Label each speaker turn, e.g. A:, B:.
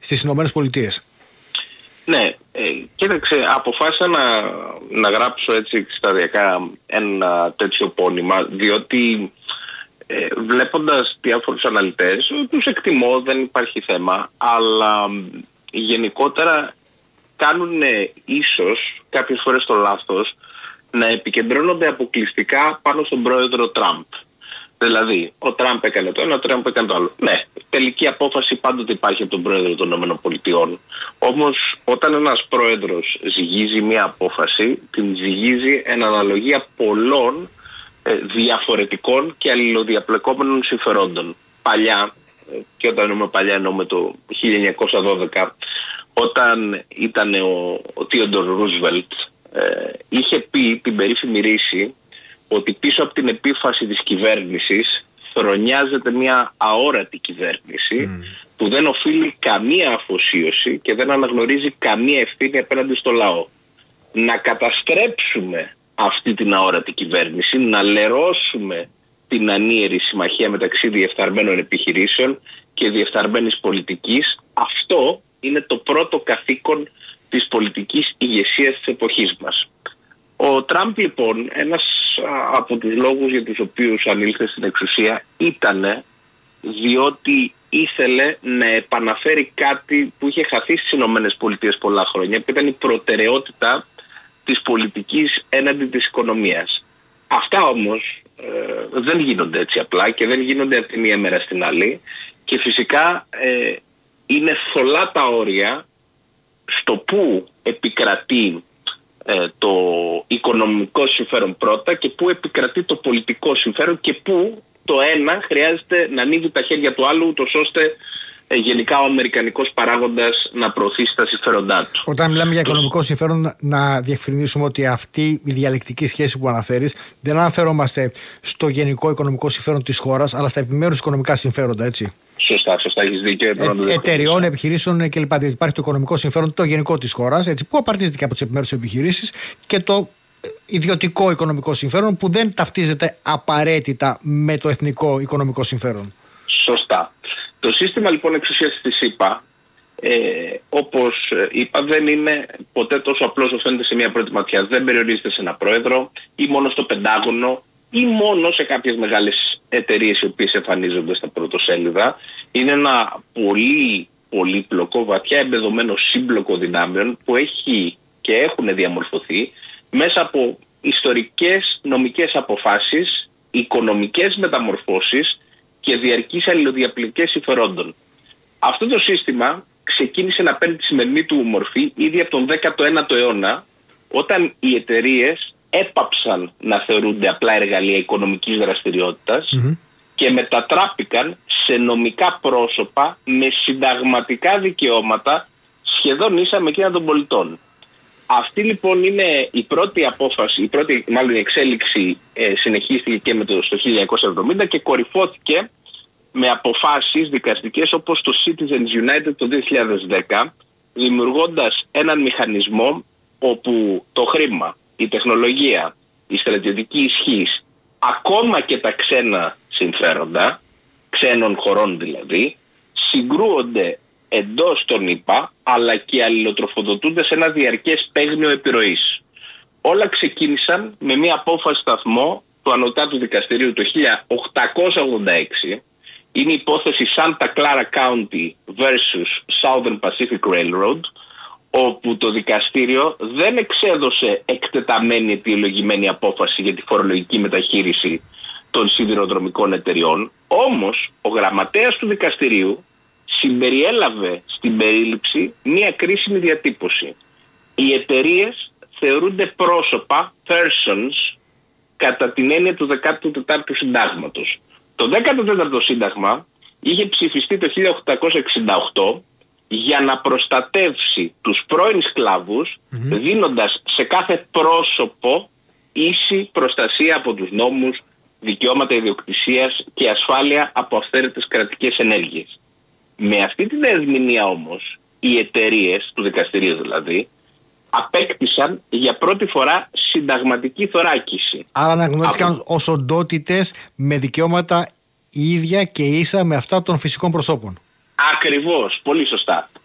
A: στις Ηνωμένες Πολιτείες.
B: Ναι, κοίταξε, αποφάσισα να γράψω έτσι σταδιακά ένα τέτοιο πόνημα, διότι βλέποντας διάφορους αναλυτές, τους εκτιμώ, δεν υπάρχει θέμα, αλλά γενικότερα κάνουν ίσως κάποιες φορές το λάθος να επικεντρώνονται αποκλειστικά πάνω στον πρόεδρο Τραμπ. Δηλαδή, ο Τραμπ έκανε το ένα, ο Τραμπ έκανε το άλλο. Ναι, τελική απόφαση πάντοτε υπάρχει από τον πρόεδρο των ΗΠΑ. Όμως, όταν ένας πρόεδρος ζυγίζει μια απόφαση, την ζυγίζει εν αναλογία πολλών διαφορετικών και αλληλοδιαπλεκόμενων συμφερόντων. Παλιά, και όταν εννοούμε παλιά εννοούμε το 1912, όταν ήταν ο Τίοντορ Ρούσβελτ, είχε πει την περίφημη ρίση ότι πίσω από την επίφαση της κυβέρνησης θρονιάζεται μια αόρατη κυβέρνηση που δεν οφείλει καμία αφοσίωση και δεν αναγνωρίζει καμία ευθύνη απέναντι στο λαό. Να καταστρέψουμε αυτή την αόρατη κυβέρνηση, να λερώσουμε την ανίερη συμμαχία μεταξύ διεφθαρμένων επιχειρήσεων και διεφθαρμένης πολιτικής, αυτό είναι το πρώτο καθήκον της πολιτικής ηγεσίας της εποχής μας. Ο Τραμπ λοιπόν, ένας από τους λόγους για τους οποίους ανήλθε στην εξουσία ήταν διότι ήθελε να επαναφέρει κάτι που είχε χαθεί στις ΗΠΑ πολλά χρόνια, που ήταν η προτεραιότητα της πολιτικής έναντι της οικονομίας. Αυτά όμως δεν γίνονται έτσι απλά και δεν γίνονται από τη μία μέρα στην άλλη και φυσικά είναι θολά τα όρια στο που επικρατεί το οικονομικό συμφέρον πρώτα και που επικρατεί το πολιτικό συμφέρον και που το ένα χρειάζεται να ανοίγει τα χέρια του άλλου ούτως ώστε γενικά ο αμερικανικός παράγοντας να προωθήσει τα συμφέροντά του.
A: Όταν μιλάμε για οικονομικό συμφέρον, να διευκρινίσουμε ότι αυτή η διαλεκτική σχέση που αναφέρεις δεν αναφερόμαστε στο γενικό οικονομικό συμφέρον της χώρας, αλλά στα επιμέρους οικονομικά συμφέροντα, έτσι.
B: Σωστά, έχεις δίκιο.
A: Εταιριών, επιχειρήσεων κλπ. Υπάρχει το οικονομικό συμφέρον, το γενικό της χώρας, έτσι, που απαρτίζεται και από τις επιμέρους επιχειρήσεις, και το ιδιωτικό οικονομικό συμφέρον που δεν ταυτίζεται απαραίτητα με το εθνικό οικονομικό συμφέρον.
B: Σωστά. Το σύστημα λοιπόν εξουσίας της ΗΠΑ, όπως είπα, δεν είναι ποτέ τόσο απλό όσο φαίνεται σε μια πρώτη ματιά. Δεν περιορίζεται σε ένα πρόεδρο ή μόνο στο Πεντάγωνο ή μόνο σε κάποιες μεγάλες εταιρείες οι οποίες εμφανίζονται στα πρωτοσέλιδα. Είναι ένα πολύ πολύπλοκο, βαθιά εμπεδωμένο σύμπλοκο δυνάμεων που έχει και έχουν διαμορφωθεί μέσα από ιστορικές νομικές αποφάσεις, οικονομικές μεταμορφώσεις και διαρκείς αλληλοδιαπλοκές συμφερόντων. Αυτό το σύστημα ξεκίνησε να παίρνει τη σημερινή του μορφή ήδη από τον 19ο αιώνα, όταν οι εταιρείες έπαψαν να θεωρούνται απλά εργαλεία οικονομικής δραστηριότητας και μετατράπηκαν σε νομικά πρόσωπα με συνταγματικά δικαιώματα σχεδόν ίσα με εκείνα των πολιτών. Αυτή λοιπόν είναι η πρώτη απόφαση, η πρώτη μάλλον η εξέλιξη συνεχίστηκε και στο 1970 και κορυφώθηκε με αποφάσεις δικαστικές όπως το Citizens United το 2010, δημιουργώντας έναν μηχανισμό όπου το χρήμα, η τεχνολογία, η στρατιωτική ισχύς, ακόμα και τα ξένα συμφέροντα, ξένων χωρών δηλαδή, συγκρούονται εντός των ΗΠΑ, αλλά και αλληλοτροφοδοτούνται σε ένα διαρκές παίγνιο επιρροής. Όλα ξεκίνησαν με μια απόφαση σταθμό του Ανωτάτου Δικαστηρίου το 1886. Είναι η υπόθεση Santa Clara County versus Southern Pacific Railroad, όπου το δικαστήριο δεν εξέδωσε εκτεταμένη αιτιολογημένη απόφαση για τη φορολογική μεταχείριση των σιδηροδρομικών εταιριών, όμως ο γραμματέας του δικαστηρίου συμπεριέλαβε στην περίληψη μία κρίσιμη διατύπωση. Οι εταιρείες θεωρούνται πρόσωπα, persons, κατά την έννοια του 14ου συντάγματος. Το 14ο σύνταγμα είχε ψηφιστεί το 1868 για να προστατεύσει τους πρώην σκλάβους, δίνοντας σε κάθε πρόσωπο ίση προστασία από τους νόμους, δικαιώματα ιδιοκτησίας και ασφάλεια από αυθαίρετες κρατικές ενέργειες. Με αυτή την ερμηνεία όμως, οι εταιρείες, του δικαστηρίου δηλαδή, απέκτησαν για πρώτη φορά συνταγματική θωράκιση.
A: Άρα αναγνωρίστηκαν ως οντότητες με δικαιώματα ίδια και ίσα με αυτά των φυσικών προσώπων.
B: Ακριβώς, πολύ σωστά.